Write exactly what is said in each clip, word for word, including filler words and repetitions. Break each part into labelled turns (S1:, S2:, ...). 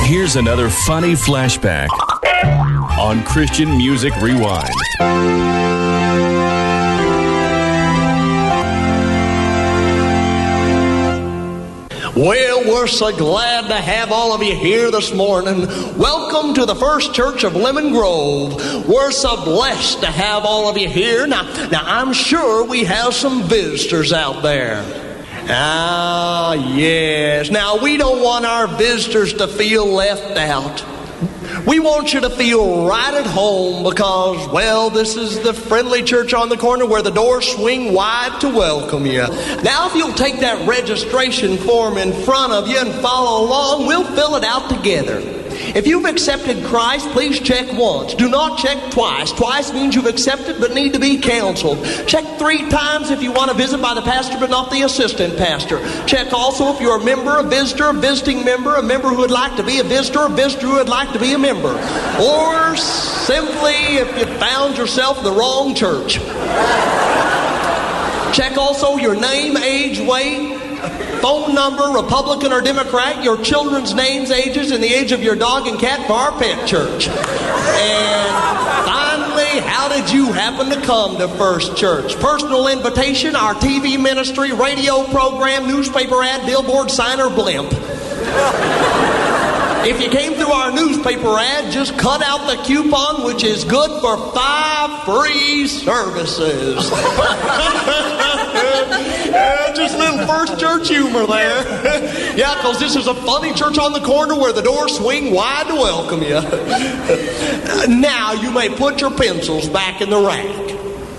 S1: Here's another funny flashback on Christian Music Rewind.
S2: Well, we're so glad to have all of you here this morning. Welcome to the First Church of Lemon Grove. We're so blessed to have all of you here. Now, now I'm sure we have some visitors out there. Ah, yes. Now, we don't want our visitors to feel left out. We want you to feel right at home because, well, this is the friendly church on the corner where the doors swing wide to welcome you. Now, if you'll take that registration form in front of you and follow along, we'll fill it out together. If you've accepted Christ, please check once. Do not check twice. Twice means you've accepted but need to be counseled. Check three times if you want to visit by the pastor but not the assistant pastor. Check also if you're a member, a visitor, a visiting member, a member who would like to be a visitor, a visitor who would like to be a member. Or simply if you found yourself in the wrong church. Check also your name, age, weight, phone number, Republican or Democrat, your children's names, ages, and the age of your dog and cat for our pet church. And finally, how did you happen to come to First Church? Personal invitation, our T V ministry, radio program, newspaper ad, billboard, sign, or blimp. If you came through our newspaper ad, just cut out the coupon, which is good for five free services. Yeah, just a little First Church humor there. Yeah, because this is a funny church on the corner where the doors swing wide to welcome you. Now you may put your pencils back in the rack.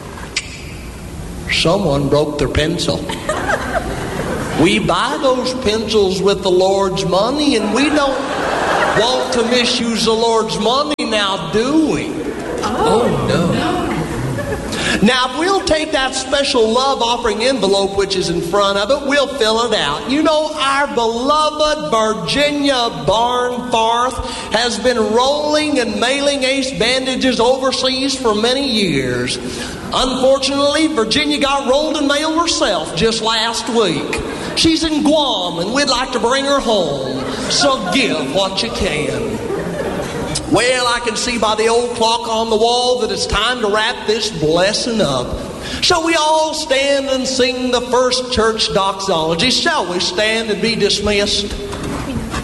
S2: Someone broke their pencil. We buy those pencils with the Lord's money, and we don't want to misuse the Lord's money now, do we?
S3: Oh, no.
S2: Now, if we'll take that special love offering envelope which is in front of it, we'll fill it out. You know, our beloved Virginia Barnforth has been rolling and mailing ace bandages overseas for many years. Unfortunately, Virginia got rolled and mailed herself just last week. She's in Guam, and we'd like to bring her home. So give what you can. Well, I can see by the old clock on the wall that it's time to wrap this blessing up. Shall we all stand and sing the First Church doxology? Shall we stand and be dismissed?